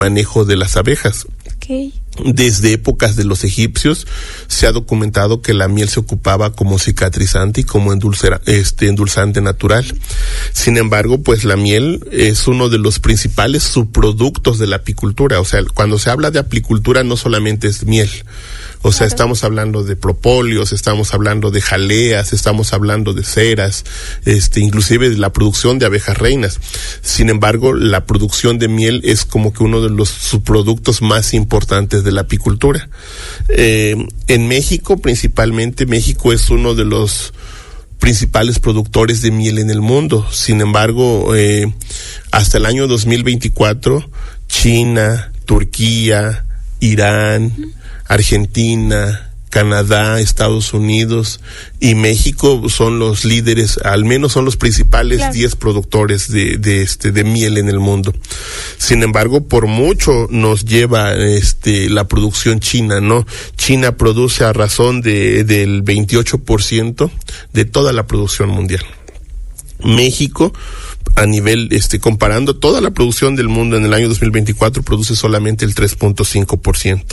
manejo de las abejas. Okay. Desde épocas de los egipcios se ha documentado que la miel se ocupaba como cicatrizante y como endulzante natural. Sin embargo, pues la miel es uno de los principales subproductos de la apicultura. O sea, cuando se habla de apicultura no solamente es miel. O sea, estamos hablando de propóleos, estamos hablando de jaleas, estamos hablando de ceras, inclusive de la producción de abejas reinas. Sin embargo, la producción de miel es como que uno de los subproductos más importantes de la apicultura. En México, principalmente, México es uno de los principales productores de miel en el mundo. Sin embargo, hasta el año 2024, China, Turquía, Irán, Argentina, Canadá, Estados Unidos y México son los líderes, al menos son los principales 10 productores de miel en el mundo. Sin embargo, por mucho nos lleva la producción china, ¿no? China produce a razón del 28% de toda la producción mundial. México, a nivel, comparando toda la producción del mundo en el año 2024, produce solamente el 3.5%.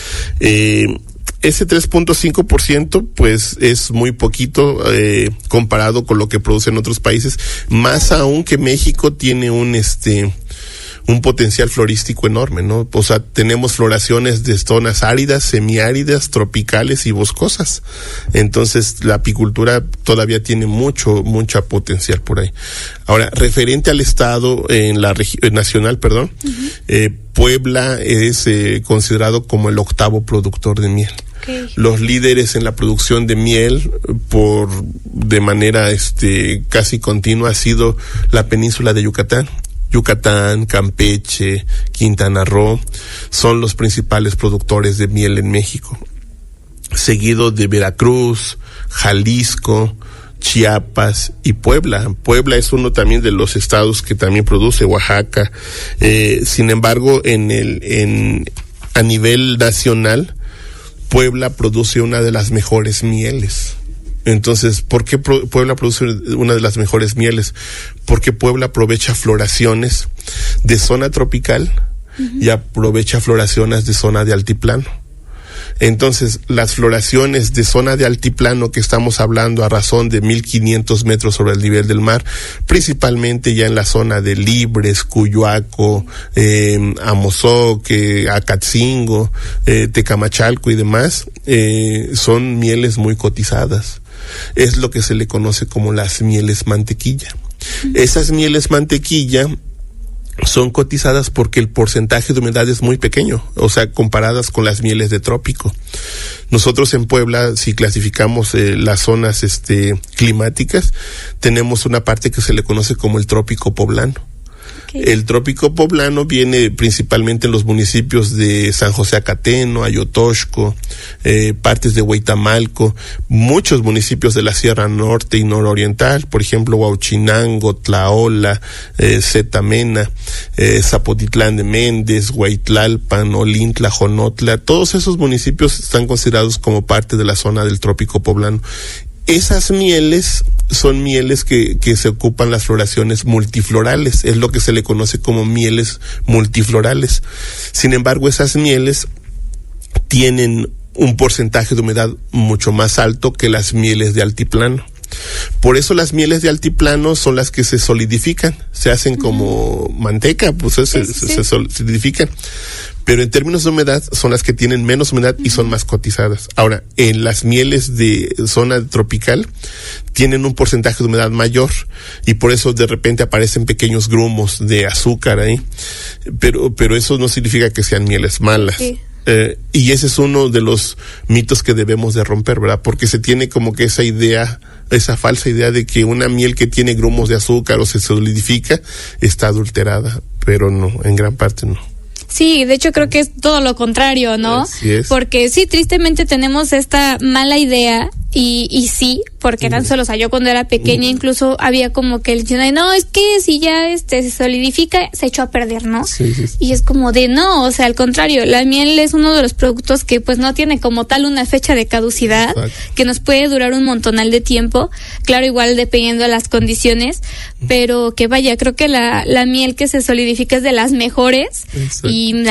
Ese 3.5% pues es muy poquito comparado con lo que producen otros países, más aún que México tiene un potencial florístico enorme, ¿no? O sea, tenemos floraciones de zonas áridas, semiáridas, tropicales y boscosas. Entonces, la apicultura todavía tiene mucha potencial por ahí. Ahora, referente al estado, en la nacional, Puebla es considerado como el 8º productor de miel. Okay. Los líderes en la producción de miel de manera casi continua ha sido la península de Yucatán. Yucatán, Campeche, Quintana Roo son los principales productores de miel en México, seguido de Veracruz, Jalisco, Chiapas y Puebla. Puebla es uno también de los estados que también produce, Oaxaca. Sin embargo, a nivel nacional, Puebla produce una de las mejores mieles. Entonces, ¿por qué Puebla produce una de las mejores mieles? Porque Puebla aprovecha floraciones de zona tropical y aprovecha floraciones de zona de altiplano. Entonces, las floraciones de zona de altiplano que estamos hablando a razón de 1,500 metros sobre el nivel del mar, principalmente ya en la zona de Libres, Cuyoaco, Amozoc, Acatzingo, Tecamachalco y demás, son mieles muy cotizadas. Es lo que se le conoce como las mieles mantequilla. Esas mieles mantequilla son cotizadas porque el porcentaje de humedad es muy pequeño, o sea, comparadas con las mieles de trópico. Nosotros en Puebla, si clasificamos las zonas climáticas, tenemos una parte que se le conoce como el trópico poblano. Okay. El trópico poblano viene principalmente en los municipios de San José Acateno, Ayotoxco, partes de Huitamalco, muchos municipios de la Sierra Norte y Nororiental, por ejemplo, Huauchinango, Tlaola, Zetamena, Zapotitlán de Méndez, Huaytlalpan, Olintla, Jonotla, todos esos municipios están considerados como parte de la zona del trópico poblano. Esas mieles son mieles que se ocupan las floraciones multiflorales, es lo que se le conoce como mieles multiflorales. Sin embargo, esas mieles tienen un porcentaje de humedad mucho más alto que las mieles de altiplano. Por eso las mieles de altiplano son las que se solidifican, se hacen como manteca, pues se solidifican. Pero en términos de humedad son las que tienen menos humedad y son más cotizadas. Ahora, en las mieles de zona tropical tienen un porcentaje de humedad mayor y por eso de repente aparecen pequeños grumos de azúcar ahí. Pero eso no significa que sean mieles malas. Sí. Y ese es uno de los mitos que debemos de romper, ¿verdad? Porque se tiene como que esa falsa idea de que una miel que tiene grumos de azúcar o se solidifica está adulterada, pero no, en gran parte no. Sí, de hecho creo que es todo lo contrario, ¿no? Así es. Porque sí, tristemente tenemos esta mala idea y sí, porque tan solo, o sea, yo cuando era pequeña incluso había como que el no, es que si ya se solidifica, se echó a perder, ¿no? Sí. Y es como de no, o sea, al contrario, la miel es uno de los productos que pues no tiene como tal una fecha de caducidad. Exacto. Que nos puede durar un montonal de tiempo, claro, igual dependiendo de las condiciones, pero que vaya, creo que la miel que se solidifica es de las mejores. Exacto. Y